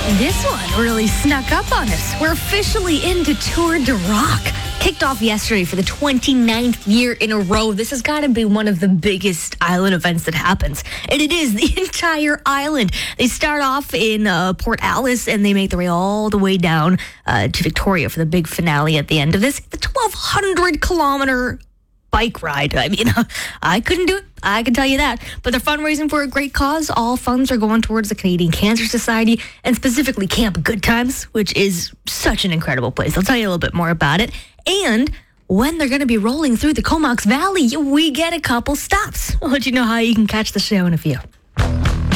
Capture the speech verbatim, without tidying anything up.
This one really snuck up on us. We're officially into Tour de Rock. Kicked off yesterday for the twenty-ninth year in a row. This has got to be one of the biggest island events that happens. And it is the entire island. They start off in uh, Port Alice and they make their way all the way down uh, to Victoria for the big finale at the end of this. The twelve hundred kilometer bike ride. I mean, I couldn't do it. I can tell you that. But they're fundraising for a great cause. All funds are going towards the Canadian Cancer Society and specifically Camp Good Times, which is such an incredible place. I'll tell you a little bit more about it. And when they're going to be rolling through the Comox Valley, we get a couple stops. I'll let you know how you can catch the show in a few.